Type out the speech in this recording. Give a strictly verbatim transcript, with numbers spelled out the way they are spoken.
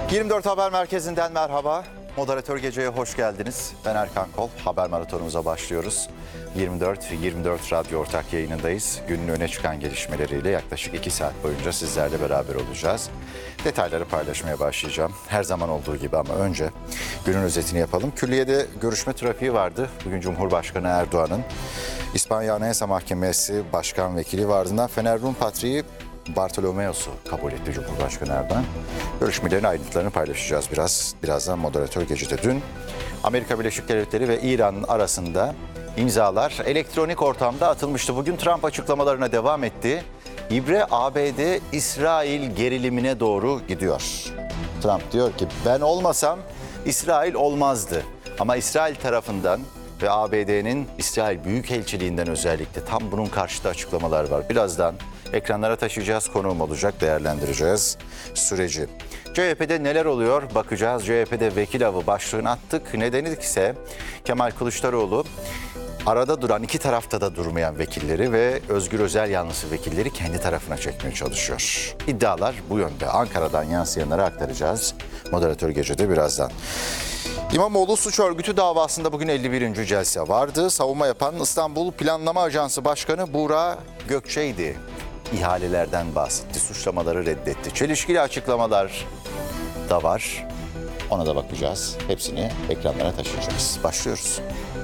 yirmi dört Haber Merkezi'nden merhaba. Moderatör Gece'ye hoş geldiniz. Ben Erkan Kol. Haber maratonumuza başlıyoruz. yirmi dört yirmi dört Radyo ortak yayınındayız. Günün öne çıkan gelişmeleriyle yaklaşık iki saat boyunca sizlerle beraber olacağız. Detayları paylaşmaya başlayacağım. Her zaman olduğu gibi ama önce günün özetini yapalım. Külliyede görüşme trafiği vardı. Bugün Cumhurbaşkanı Erdoğan'ın İspanya Anayasa Mahkemesi Başkan Vekili ve ardından Fener Rum Patriği Bartolomeos'u kabul etti Cumhurbaşkanı Erdoğan. Görüşmelerin ayrıntılarını paylaşacağız biraz. Birazdan Moderatör Gece'de dün Amerika Birleşik Devletleri ve İran arasında imzalar elektronik ortamda atılmıştı. Bugün Trump açıklamalarına devam etti. İbre A B D-İsrail gerilimine doğru gidiyor. Trump diyor ki ben olmasam İsrail olmazdı. Ama İsrail tarafından ve A B D'nin İsrail Büyükelçiliğinden özellikle tam bunun karşıtı açıklamalar var. Birazdan ekranlara taşıyacağız, konuğum olacak, değerlendireceğiz süreci. C H P'de neler oluyor bakacağız. C H P'de vekil avı başlığını attık. Nedeni ise Kemal Kılıçdaroğlu arada duran, iki tarafta da durmayan vekilleri ve Özgür Özel yanlısı vekilleri kendi tarafına çekmeye çalışıyor. İddialar bu yönde. Ankara'dan yansıyanları aktaracağız. Moderatör Gece'de birazdan. İmamoğlu suç örgütü davasında bugün elli birinci celse vardı. Savunma yapan İstanbul Planlama Ajansı Başkanı Buğra Gökçe'ydi. İhalelerden bahsetti, suçlamaları reddetti. Çelişkili açıklamalar da var. Ona da bakacağız. Hepsini ekranlara taşıyacağız. Başlıyoruz.